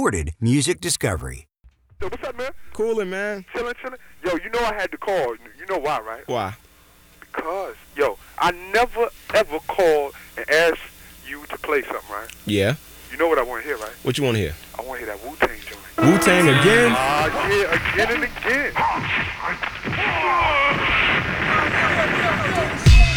supported music discovery. Yo, what's up, man? Coolin', man. Chillin'. Yo, you know I had to call. You know why, right? Why? Because, yo, I never, ever called and asked you to play something, right? Yeah. You know what I want to hear, right? What you want to hear? I want to hear that Wu-Tang joint. Wu-Tang again? Yeah, again and again.